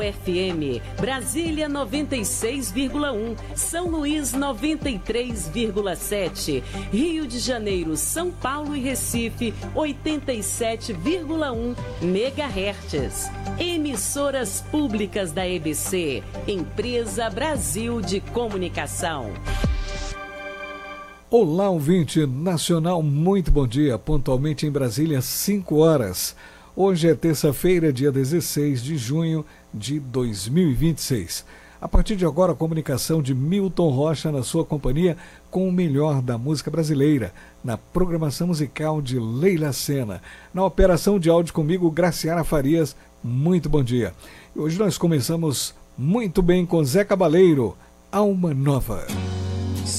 FM, Brasília 96,1, São Luís 93,7, Rio de Janeiro, São Paulo e Recife 87,1 MHz. Emissoras públicas da EBC, Empresa Brasil de Comunicação. Olá, ouvinte nacional, muito bom dia. Pontualmente em Brasília, 5 horas. Hoje é terça-feira, dia 16 de junho de 2026. A partir de agora, a comunicação de Milton Rocha na sua companhia com o melhor da música brasileira, na programação musical de Leila Sena. Na operação de áudio comigo, Graciara Farias, muito bom dia. E hoje nós começamos muito bem com Zé Cabaleiro, Alma Nova.